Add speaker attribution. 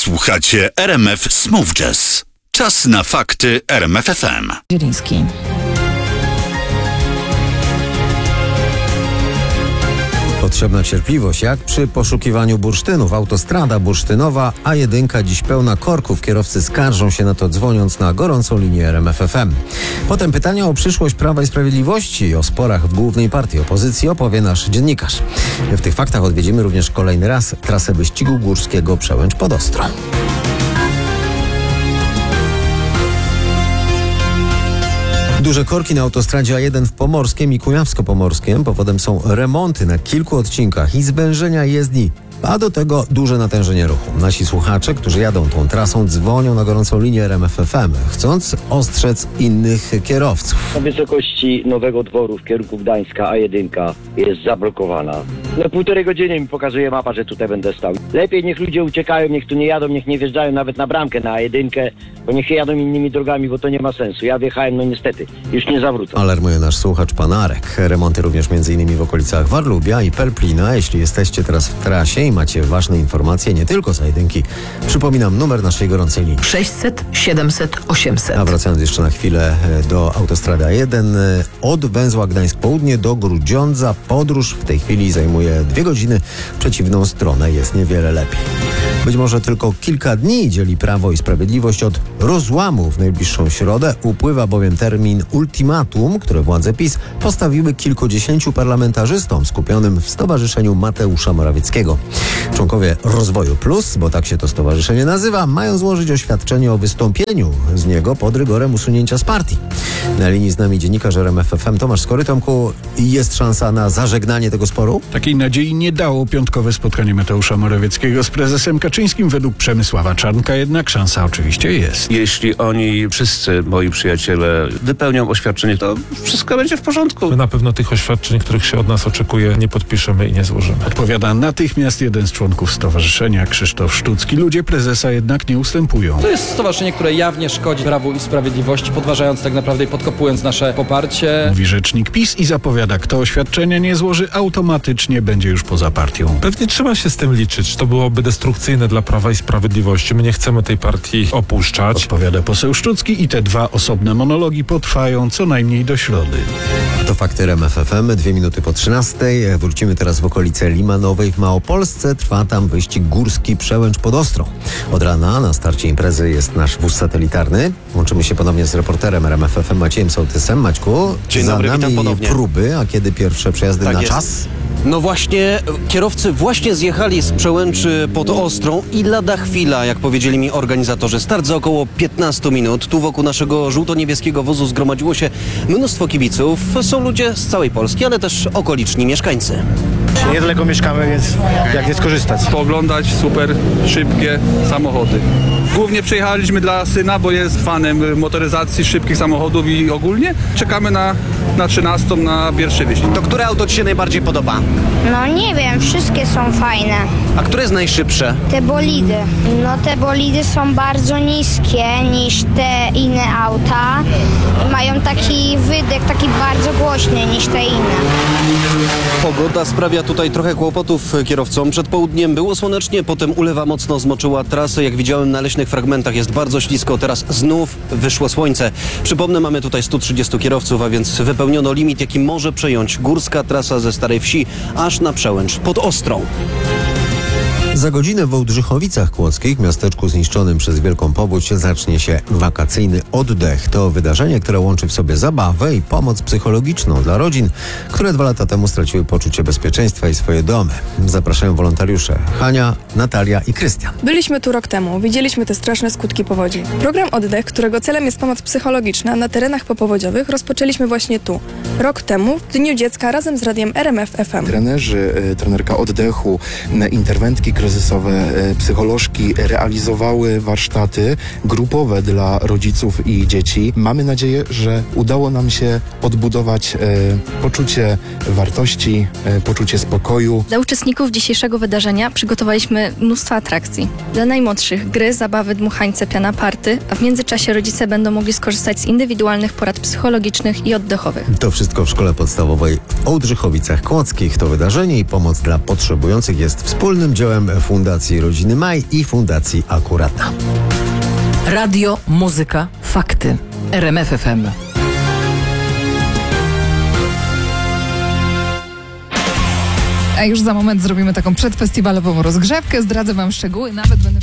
Speaker 1: Słuchacie RMF Smooth Jazz. Czas na fakty RMF FM.
Speaker 2: Zieliński.
Speaker 3: Potrzebna cierpliwość, jak przy poszukiwaniu bursztynów. Autostrada bursztynowa A1 dziś pełna korków. Kierowcy skarżą się na to, dzwoniąc na gorącą linię RMF FM. Potem pytania o przyszłość Prawa i Sprawiedliwości i o sporach w głównej partii opozycji opowie nasz dziennikarz. W tych faktach odwiedzimy również kolejny raz trasę wyścigu górskiego Przełęcz pod Ostrą. Duże korki na autostradzie A1 w Pomorskiem i Kujawsko-Pomorskiem. Powodem są remonty na kilku odcinkach i zwężenia jezdni, a do tego duże natężenie ruchu. Nasi słuchacze, którzy jadą tą trasą, dzwonią na gorącą linię RMF FM, chcąc ostrzec innych kierowców.
Speaker 4: Na wysokości Nowego Dworu w kierunku Gdańska A1 jest zablokowana. Na 1,5 godziny mi pokazuje mapa, że tutaj będę stał. Lepiej niech ludzie uciekają, niech tu nie jadą, niech nie wjeżdżają nawet na bramkę na A1, bo niech jadą innymi drogami, bo to nie ma sensu. Ja wjechałem, no niestety, już nie zawrócę.
Speaker 3: Alarmuje nasz słuchacz pan Arek. Remonty również m.in. w okolicach Warlubia i Pelplina. Jeśli jesteście teraz w trasie i macie ważne informacje, nie tylko z A1, przypominam numer naszej gorącej linii.
Speaker 2: 600 700 800.
Speaker 3: A wracając jeszcze na chwilę do autostrady A1, od węzła Gdańsk Południe do Grudziądza podróż w tej chwili zajmuje 2 godziny. W przeciwną stronę jest niewiele lepiej. Być może tylko kilka dni dzieli Prawo i Sprawiedliwość od rozłamu. W najbliższą środę upływa bowiem termin ultimatum, które władze PiS postawiły kilkudziesięciu parlamentarzystom skupionym w Stowarzyszeniu Mateusza Morawieckiego. Członkowie Rozwoju Plus, bo tak się to stowarzyszenie nazywa, mają złożyć oświadczenie o wystąpieniu z niego pod rygorem usunięcia z partii. Na linii z nami dziennikarz RMF FM Tomasz Skory. Tomku, jest szansa na zażegnanie tego sporu?
Speaker 5: Takiej nadziei nie dało piątkowe spotkanie Mateusza Morawieckiego z prezesem Kaczyńskim. Według Przemysława Czarnka jednak szansa oczywiście jest.
Speaker 6: Jeśli oni wszyscy, moi przyjaciele, wypełnią oświadczenie, to wszystko będzie w porządku.
Speaker 7: My na pewno tych oświadczeń, których się od nas oczekuje, nie podpiszemy i nie złożymy.
Speaker 5: Odpowiada natychmiast jeden z członków stowarzyszenia, Krzysztof Sztucki. Ludzie prezesa jednak nie ustępują.
Speaker 8: To jest stowarzyszenie, które jawnie szkodzi Prawu i Sprawiedliwości, podważając tak naprawdę i podkopując nasze poparcie.
Speaker 5: Mówi rzecznik PiS i zapowiada, kto oświadczenia nie złoży, automatycznie będzie już poza partią.
Speaker 7: Pewnie trzeba się z tym liczyć. To byłoby destrukcyjne dla Prawa i Sprawiedliwości. My nie chcemy tej partii opuszczać.
Speaker 5: Odpowiada poseł Sztucki i te 2 osobne monologi potrwają co najmniej do środy.
Speaker 3: To fakty RMF FM, 2 minuty po 13. Wrócimy teraz w okolice Limanowej w Małopolsce. Trwa tam wyścig górski Przełęcz pod Ostrą. Od rana na starcie imprezy jest nasz wóz satelitarny. Łączymy się ponownie z reporterem RMF FM Maciejem Sołtysem. Maćku,
Speaker 9: dzień dobry,
Speaker 3: za nami
Speaker 9: witam ponownie.
Speaker 3: Próby, a kiedy pierwsze przejazdy na
Speaker 9: jest.
Speaker 3: czas?
Speaker 9: No właśnie, kierowcy właśnie zjechali z Przełęczy pod Ostrą i lada chwila, jak powiedzieli mi organizatorzy. Start za około 15 minut. Tu wokół naszego żółto-niebieskiego wozu zgromadziło się mnóstwo kibiców. Są ludzie z całej Polski, ale też okoliczni mieszkańcy.
Speaker 10: Niedaleko mieszkamy, więc jak nie skorzystać?
Speaker 11: Pooglądać super szybkie samochody. Głównie przyjechaliśmy dla syna, bo jest fanem motoryzacji, szybkich samochodów i ogólnie czekamy na 13, na pierwszy wyścig.
Speaker 9: To które auto ci się najbardziej podoba?
Speaker 12: No nie wiem, wszystkie są fajne.
Speaker 9: A które jest najszybsze?
Speaker 12: Te bolidy. No te bolidy są bardzo niskie niż te inne auta. Mają taki wydech, taki bardzo głośny niż te inne.
Speaker 9: Pogoda sprawia tutaj trochę kłopotów kierowcom. Przed południem było słonecznie, potem ulewa mocno zmoczyła trasę. Jak widziałem na leśnych fragmentach jest bardzo ślisko. Teraz znów wyszło słońce. Przypomnę, mamy tutaj 130 kierowców, a więc wypełniono limit, jaki może przejąć górska trasa ze Starej Wsi aż na Przełęcz pod Ostrą.
Speaker 3: Za godzinę w Ołdrzychowicach Kłodzkich, miasteczku zniszczonym przez wielką powódź, zacznie się wakacyjny oddech. To wydarzenie, które łączy w sobie zabawę i pomoc psychologiczną dla rodzin, które 2 lata temu straciły poczucie bezpieczeństwa i swoje domy. Zapraszają wolontariusze Hania, Natalia i Krystian.
Speaker 13: Byliśmy tu rok temu, widzieliśmy te straszne skutki powodzi. Program Oddech, którego celem jest pomoc psychologiczna na terenach popowodziowych, rozpoczęliśmy właśnie tu. Rok temu, w Dniu Dziecka, razem z radiem RMF FM.
Speaker 10: Trenerka oddechu, interwentki kryzysowe, psycholożki realizowały warsztaty grupowe dla rodziców i dzieci. Mamy nadzieję, że udało nam się odbudować poczucie wartości, poczucie spokoju.
Speaker 14: Dla uczestników dzisiejszego wydarzenia przygotowaliśmy mnóstwo atrakcji. Dla najmłodszych gry, zabawy, dmuchańce, piana party, a w międzyczasie rodzice będą mogli skorzystać z indywidualnych porad psychologicznych i oddechowych.
Speaker 3: To wszystko w Szkole Podstawowej w Ołdrzychowicach Kłodzkich. To wydarzenie i pomoc dla potrzebujących jest wspólnym dziełem Fundacji Rodziny Maj i Fundacji Akuratna.
Speaker 2: Radio, muzyka, fakty. RMF FM.
Speaker 15: A już za moment zrobimy taką przedfestiwalową rozgrzewkę. Zdradzę wam szczegóły, nawet będę